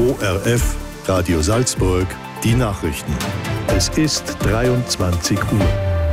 ORF Radio Salzburg, die Nachrichten. Es ist 23 Uhr.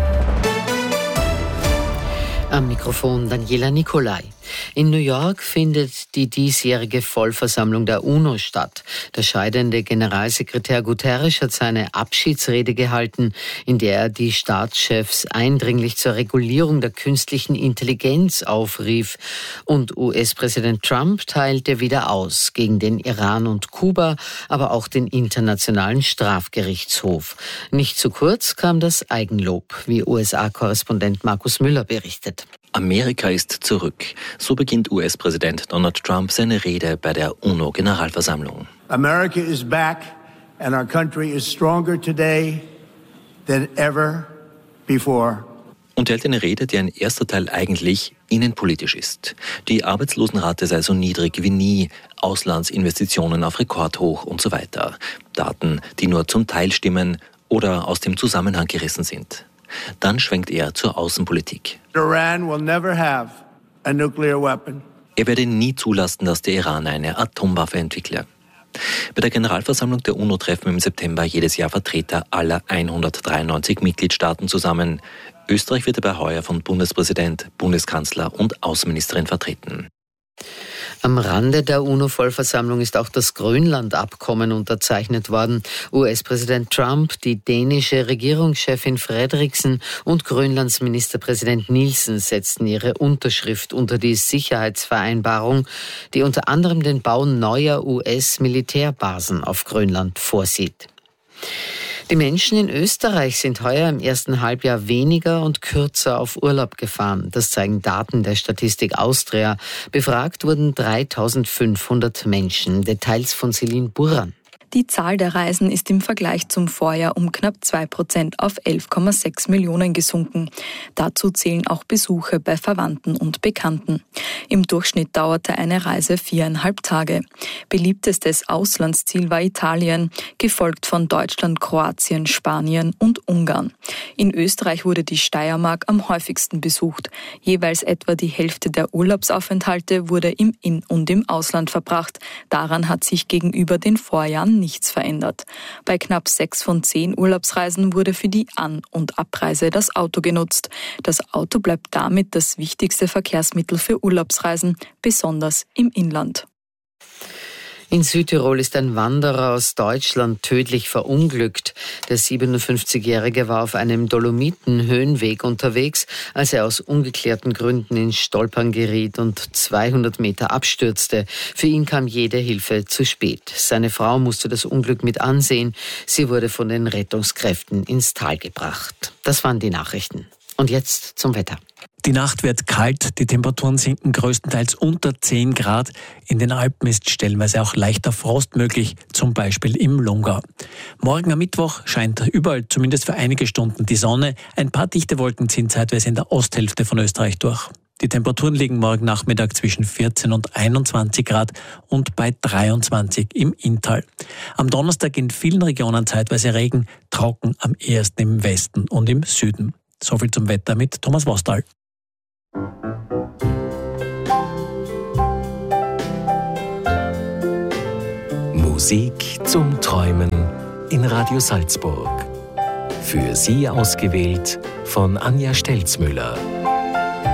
Am Mikrofon Daniela Nicolai. In New York findet die diesjährige Vollversammlung der UNO statt. Der scheidende Generalsekretär Guterres hat seine Abschiedsrede gehalten, in der er die Staatschefs eindringlich zur Regulierung der künstlichen Intelligenz aufrief. Und US-Präsident Trump teilte wieder aus gegen den Iran und Kuba, aber auch den Internationalen Strafgerichtshof. Nicht zu kurz kam das Eigenlob, wie USA-Korrespondent Markus Müller berichtet. Amerika ist zurück. So beginnt US-Präsident Donald Trump seine Rede bei der UNO-Generalversammlung. America is back and our country is stronger today than ever before. Und hält eine Rede, deren erster Teil eigentlich innenpolitisch ist. Die Arbeitslosenrate sei so niedrig wie nie, Auslandsinvestitionen auf Rekordhoch und so weiter. Daten, die nur zum Teil stimmen oder aus dem Zusammenhang gerissen sind. Dann schwenkt er zur Außenpolitik. Iran will never have a nuclear weapon. Er werde nie zulassen, dass der Iran eine Atomwaffe entwickle. Bei der Generalversammlung der UNO treffen im September jedes Jahr Vertreter aller 193 Mitgliedstaaten zusammen. Österreich wird dabei heuer von Bundespräsident, Bundeskanzler und Außenministerin vertreten. Am Rande der UNO-Vollversammlung ist auch das Grönland-Abkommen unterzeichnet worden. US-Präsident Trump, die dänische Regierungschefin Frederiksen und Grönlands Ministerpräsident Nielsen setzten ihre Unterschrift unter die Sicherheitsvereinbarung, die unter anderem den Bau neuer US-Militärbasen auf Grönland vorsieht. Die Menschen in Österreich sind heuer im ersten Halbjahr weniger und kürzer auf Urlaub gefahren. Das zeigen Daten der Statistik Austria. Befragt wurden 3.500 Menschen. Details von Celine Burran. Die Zahl der Reisen ist im Vergleich zum Vorjahr um knapp 2% auf 11,6 Millionen gesunken. Dazu zählen auch Besuche bei Verwandten und Bekannten. Im Durchschnitt dauerte eine Reise 4,5 Tage. Beliebtestes Auslandsziel war Italien, gefolgt von Deutschland, Kroatien, Spanien und Ungarn. In Österreich wurde die Steiermark am häufigsten besucht. Jeweils etwa die Hälfte der Urlaubsaufenthalte wurde im In- und im Ausland verbracht. Daran hat sich gegenüber den Vorjahren nichts verändert. Bei knapp 6 von 10 Urlaubsreisen wurde für die An- und Abreise das Auto genutzt. Das Auto bleibt damit das wichtigste Verkehrsmittel für Urlaubsreisen, besonders im Inland. In Südtirol ist ein Wanderer aus Deutschland tödlich verunglückt. Der 57-Jährige war auf einem Dolomiten-Höhenweg unterwegs, als er aus ungeklärten Gründen ins Stolpern geriet und 200 Meter abstürzte. Für ihn kam jede Hilfe zu spät. Seine Frau musste das Unglück mit ansehen. Sie wurde von den Rettungskräften ins Tal gebracht. Das waren die Nachrichten. Und jetzt zum Wetter. Die Nacht wird kalt, die Temperaturen sinken größtenteils unter 10 Grad. In den Alpen ist stellenweise auch leichter Frost möglich, zum Beispiel im Lungau. Morgen am Mittwoch scheint überall zumindest für einige Stunden die Sonne. Ein paar dichte Wolken ziehen zeitweise in der Osthälfte von Österreich durch. Die Temperaturen liegen morgen Nachmittag zwischen 14 und 21 Grad und bei 23 im Inntal. Am Donnerstag in vielen Regionen zeitweise Regen, trocken am ehesten im Westen und im Süden. Soviel zum Wetter mit Thomas Vostal. Musik zum Träumen in Radio Salzburg. Für Sie ausgewählt von Anja Stelzmüller.